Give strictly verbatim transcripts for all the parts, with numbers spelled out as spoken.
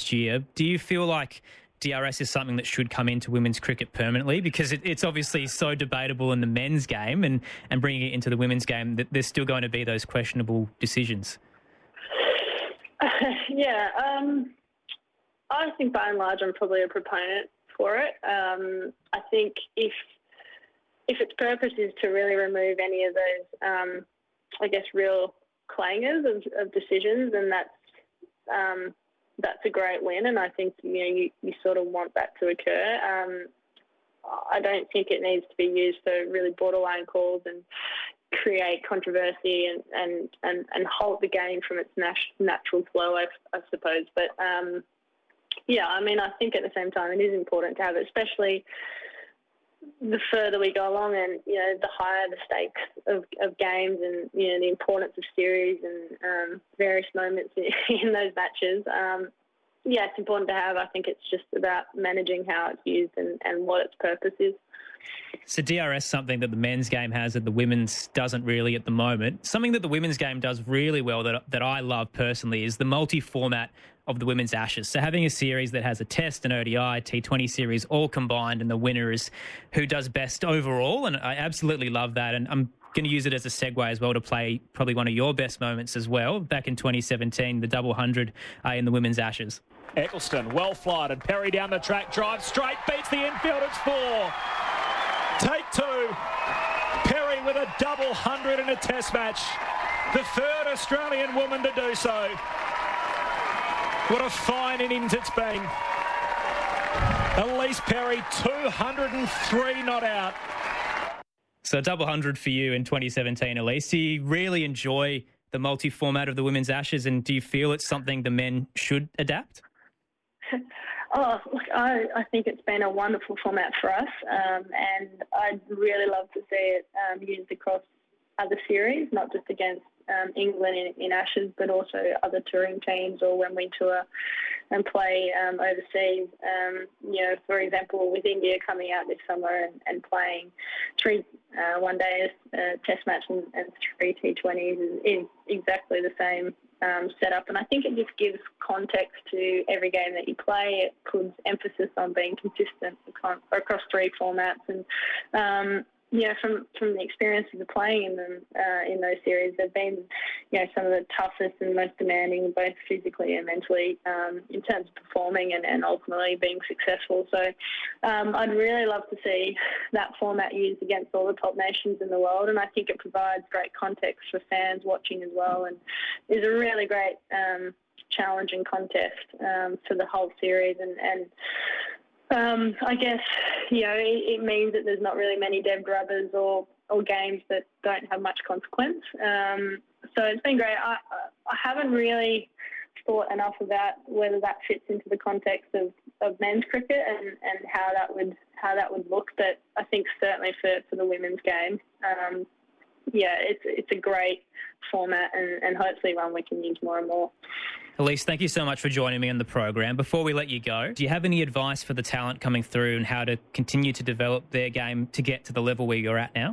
next year. Do you feel like D R S is something that should come into women's cricket permanently? Because it, it's obviously so debatable in the men's game, and, and bringing it into the women's game, that there's still going to be those questionable decisions. Uh, yeah, um, I think by and large I'm probably a proponent for it. Um, I think if if its purpose is to really remove any of those, um, I guess, real clangers of, of decisions, then that's um, that's a great win, and I think you know you, you sort of want that to occur. Um, I don't think it needs to be used for really borderline calls and create controversy and, and, and, and halt the game from its nat- natural flow, I, I suppose. But, um, yeah, I mean, I think at the same time it is important to have it, especially the further we go along and, you know, the higher the stakes of, of games and, you know, the importance of series and um, various moments in, in those matches. Um, yeah, it's important to have. I think it's just about managing how it's used and, and what its purpose is. So D R S, something that the men's game has that the women's doesn't really at the moment. Something that the women's game does really well that that I love personally is the multi-format of the women's Ashes. So having a series that has a test, an O D I, T twenty series all combined, and the winner is who does best overall. And I absolutely love that. And I'm going to use it as a segue as well to play probably one of your best moments as well. Back in twenty seventeen, the double hundred uh, in the women's Ashes. Eccleston, well flighted, and Perry down the track, drives straight, beats the infield, it's four. Take two. Perry with a double hundred in a test match. The third Australian woman to do so. What a fine innings it's been. Ellyse Perry, two hundred three not out. So double hundred for you in twenty seventeen, Ellyse. Do you really enjoy the multi-format of the women's Ashes, and do you feel it's something the men should adapt? Oh, look, I, I think it's been a wonderful format for us, um, and I'd really love to see it um, used across other series, not just against um, England in, in Ashes, but also other touring teams or when we tour and play um, overseas. Um, you know, for example, with India coming out this summer and, and playing three uh, one-day uh, test match and, and three T twenties is, is exactly the same Um, set up, and I think it just gives context to every game that you play. It puts emphasis on being consistent across three formats, and um, you know, from from the experiences of playing in them uh, in those series, they've been, you know, some of the toughest and most demanding, both physically and mentally, um, in terms of performing and, and ultimately being successful. So, um, I'd really love to see that format used against all the top nations in the world, and I think it provides great context for fans watching as well, and is a really great um, challenge and contest um, for the whole series. And, and um, I guess, you know, it, it means that there's not really many dead rubbers or, or games that don't have much consequence. Um, so it's been great. I, I haven't really thought enough about whether that fits into the context of, of men's cricket and, and how that would how that would look. But I think certainly for, for the women's game, um, yeah, it's it's a great format and, and hopefully one we can use more and more. Ellyse, thank you so much for joining me on the program. Before we let you go, do you have any advice for the talent coming through and how to continue to develop their game to get to the level where you're at now?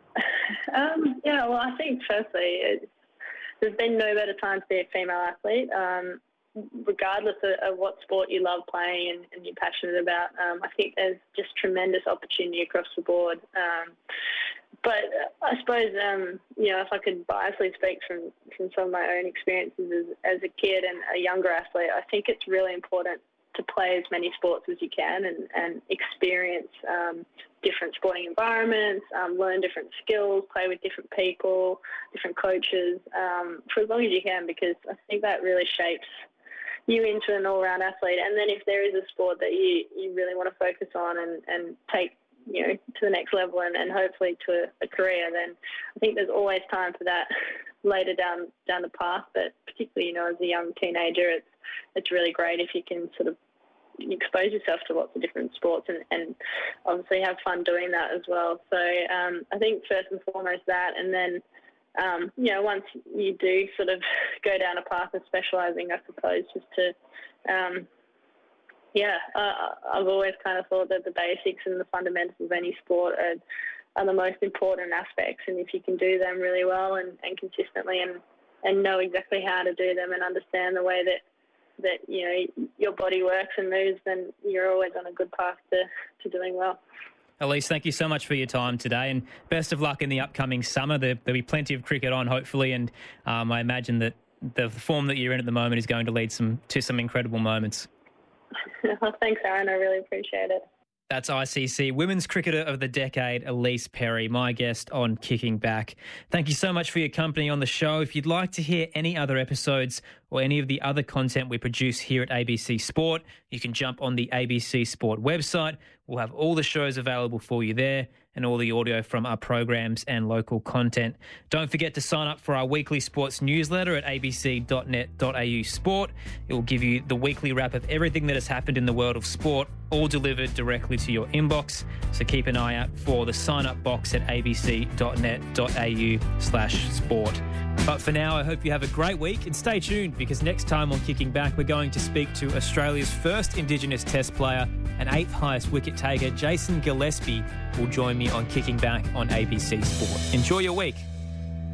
um, yeah, well, I think firstly, it's, there's been no better time to be a female athlete. Um, regardless of, of what sport you love playing and, and you're passionate about, um, I think there's just tremendous opportunity across the board. Um, but I suppose, um, you know, if I could biasly speak from, from some of my own experiences as, as a kid and a younger athlete, I think it's really important to play as many sports as you can and, and experience um, different sporting environments, um, learn different skills, play with different people, different coaches, um, for as long as you can, because I think that really shapes you into an all-round athlete. And then if there is a sport that you, you really want to focus on and, and take, you know, to the next level and, and hopefully to a career, then I think there's always time for that later down down the path. But particularly, you know, as a young teenager, it's it's really great if you can sort of expose yourself to lots of different sports and, and obviously have fun doing that as well. So um, I think first and foremost that, and then um, you know, once you do sort of go down a path of specialising, I suppose, just to um, yeah, uh, I've always kind of thought that the basics and the fundamentals of any sport are, are the most important aspects, and if you can do them really well and, and consistently and, and know exactly how to do them and understand the way that that, you know, your body works and moves, then you're always on a good path to, to doing well. Elise, thank you so much for your time today, and best of luck in the upcoming summer. There, there'll be plenty of cricket on, hopefully, and um, I imagine that the form that you're in at the moment is going to lead some to some incredible moments. Well, thanks, Aaron. I really appreciate it. That's I C C Women's Cricketer of the Decade, Elise Perry, my guest on Kicking Back. Thank you so much for your company on the show. If you'd like to hear any other episodes or any of the other content we produce here at A B C Sport, you can jump on the A B C Sport website. We'll have all the shows available for you there and all the audio from our programs and local content. Don't forget to sign up for our weekly sports newsletter at a b c dot net dot a u sport. It will give you the weekly wrap of everything that has happened in the world of sport, all delivered directly to your inbox. So keep an eye out for the sign-up box at a b c dot net dot a u slash sport. But for now, I hope you have a great week and stay tuned, because next time on Kicking Back, we're going to speak to Australia's first Indigenous Test player and eighth highest wicket taker, Jason Gillespie, will join me on Kicking Back on A B C Sport. Enjoy your week.